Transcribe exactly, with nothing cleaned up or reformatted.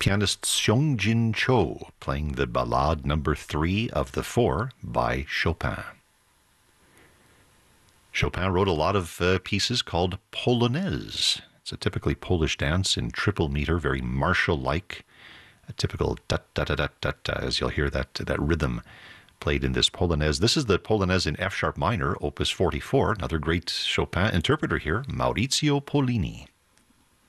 pianist Seong-Jin Cho playing the Ballade number three of the four by Chopin. Chopin wrote a lot of uh, pieces called Polonaise. It's a typically Polish dance in triple meter, very martial-like, a typical da-da-da-da-da, as you'll hear that, that rhythm played in this Polonaise. This is the Polonaise in F-sharp minor, opus forty-four. Another great Chopin interpreter here, Maurizio Pollini.